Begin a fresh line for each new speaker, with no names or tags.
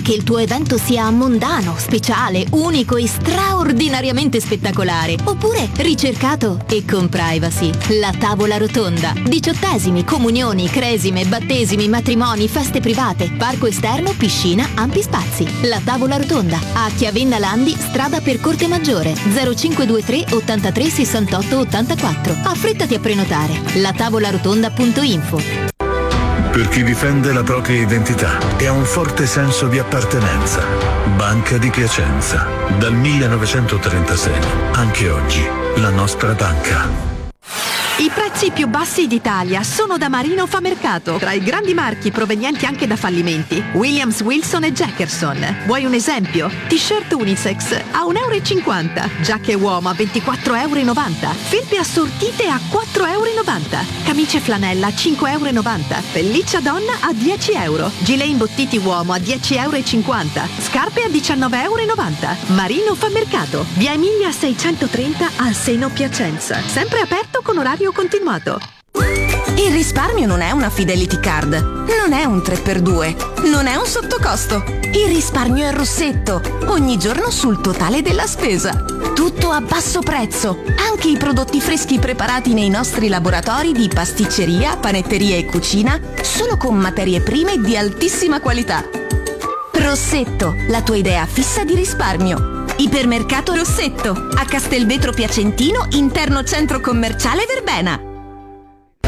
che il tuo evento sia mondano, speciale, unico e straordinariamente spettacolare, oppure ricercato e con privacy. La tavola rotonda. 18esimi, comunioni, cresime, battesimi, matrimoni, feste private, parco esterno, piscina, ampi spazi. La tavola rotonda. A Chiavenna Landi, strada per Corte Maggiore, 0523 83 68 84. Affrettati a prenotare. latavolarotonda.info.
Per chi difende la propria identità e ha un forte senso di appartenenza. Banca di Piacenza. Dal 1936. Anche oggi, la nostra banca.
I prezzi più bassi d'Italia sono da Marino Fa Mercato, tra i grandi marchi provenienti anche da fallimenti. Williams, Wilson e Jackerson. Vuoi un esempio? T-shirt unisex a €1,50, giacche uomo a €24,90, felpe assortite a €4,90, camicie flanella a €5,90, pelliccia donna a €10, gilet imbottiti uomo a €10,50, scarpe a €19,90. Marino Fa Mercato, via Emilia 630 al Seno Piacenza. Sempre aperto con orario continuato.
Il risparmio non è una Fidelity Card, non è un 3x2, non è un sottocosto. Il risparmio è Rossetto, ogni giorno sul totale della spesa. Tutto a basso prezzo, anche i prodotti freschi preparati nei nostri laboratori di pasticceria, panetteria e cucina, solo con materie prime di altissima qualità. Rossetto, la tua idea fissa di risparmio. Ipermercato Rossetto, a Castelvetro Piacentino, interno centro commerciale Verbena.